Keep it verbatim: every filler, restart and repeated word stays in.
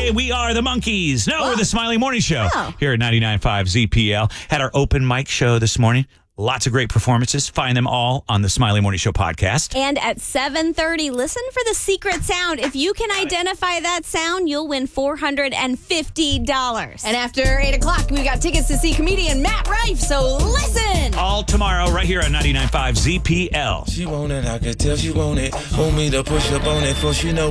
Hey, we are the Monkees. No, Oh. we're the Smiley Morning Show Oh. here at ninety-nine point five Z P L. Had our open mic show this morning. Lots of great performances. Find them all on the Smiley Morning Show podcast. And at seven thirty, listen for the secret sound. If you can identify that sound, you'll win four hundred fifty dollars. And after eight o'clock, we got tickets to see comedian Matt Rife, so listen! All tomorrow right here on ninety-nine point five Z P L. She want it, I could tell she want it. Want me to push up on it, for she know